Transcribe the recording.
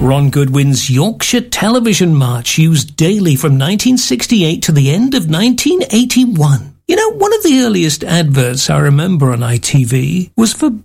Ron Goodwin's Yorkshire Television March, used daily from 1968 to the end of 1981. You know, one of the earliest adverts I remember on ITV was for